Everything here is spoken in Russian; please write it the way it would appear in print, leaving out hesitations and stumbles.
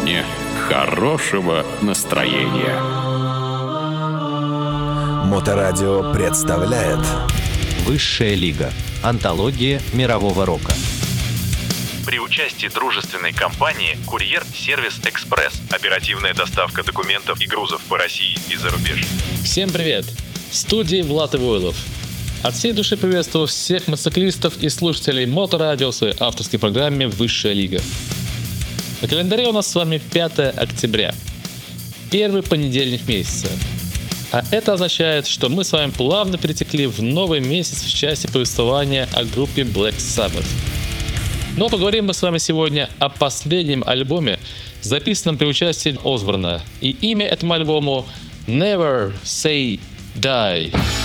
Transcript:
сегодня хорошего настроения. Моторадио представляет Высшая лига. Антология мирового рока. При участии дружественной компании «Курьер-сервис Экспресс». Оперативная доставка документов и грузов по России и за рубеж. Всем привет! В студии Влад Ивойлов. От всей души приветствую всех мотоциклистов и слушателей Моторадио в своей авторской программе «Высшая лига». На календаре у нас с вами 5 октября. Первый понедельник месяца. А это означает, что мы с вами плавно перетекли в новый месяц в части повествования о группе Black Sabbath. Но поговорим мы с вами сегодня о последнем альбоме, записанном при участии Осборна. И имя этому альбому Never Say Die.